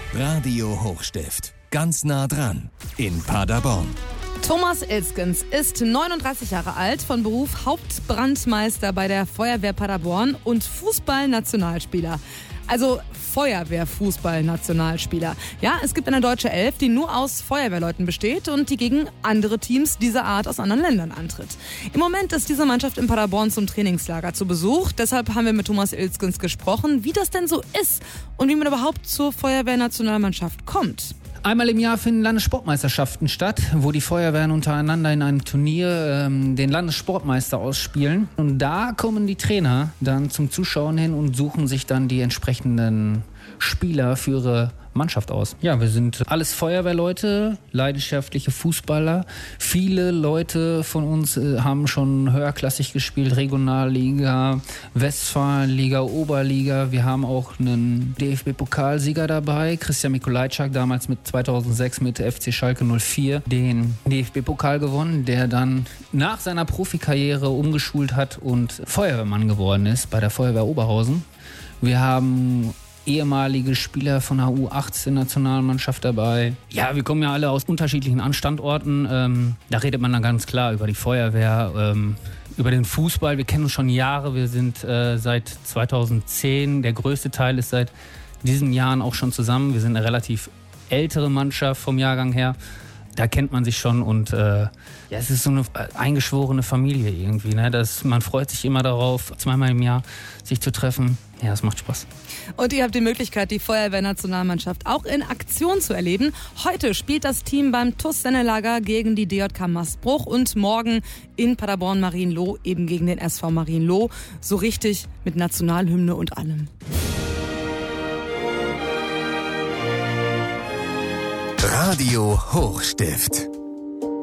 Radio Hochstift. Ganz nah dran. In Paderborn. Thomas Ilskens ist 39 Jahre alt, von Beruf Hauptbrandmeister bei der Feuerwehr Paderborn und Fußballnationalspieler. Also Feuerwehrfußball-Nationalspieler. Ja, es gibt eine deutsche Elf, die nur aus Feuerwehrleuten besteht und die gegen andere Teams dieser Art aus anderen Ländern antritt. Im Moment ist diese Mannschaft in Paderborn zum Trainingslager zu Besuch. Deshalb haben wir mit Thomas Ilskens gesprochen, wie das denn so ist und wie man überhaupt zur Feuerwehrnationalmannschaft kommt. Einmal im Jahr finden Landessportmeisterschaften statt, wo die Feuerwehren untereinander in einem Turnier den Landessportmeister ausspielen. Und da kommen die Trainer dann zum Zuschauen hin und suchen sich dann die entsprechenden Spieler für ihre Mannschaft aus. Ja, wir sind alles Feuerwehrleute, leidenschaftliche Fußballer. Viele Leute von uns haben schon höherklassig gespielt, Regionalliga, Westfalenliga, Oberliga. Wir haben auch einen DFB-Pokalsieger dabei, Christian Mikulajczak, damals mit 2006 mit FC Schalke 04 den DFB-Pokal gewonnen, der dann nach seiner Profikarriere umgeschult hat und Feuerwehrmann geworden ist bei der Feuerwehr Oberhausen. Wir haben ehemalige Spieler von der U18-Nationalmannschaft dabei. Ja, wir kommen ja alle aus unterschiedlichen Standorten. Da redet man dann ganz klar über die Feuerwehr, über den Fußball. Wir kennen uns schon Jahre. Wir sind seit 2010, der größte Teil ist seit diesen Jahren auch schon zusammen. Wir sind eine relativ ältere Mannschaft vom Jahrgang her. Da kennt man sich schon und es ist so eine eingeschworene Familie irgendwie. Ne? Man freut sich immer darauf, zweimal im Jahr sich zu treffen. Ja, es macht Spaß. Und ihr habt die Möglichkeit, die Feuerwehrnationalmannschaft auch in Aktion zu erleben. Heute spielt das Team beim TuS Sennelager gegen die DJK Mastbruch und morgen in Paderborn-Marienloh eben gegen den SV Marienloh. So richtig mit Nationalhymne und allem. Radio Hochstift.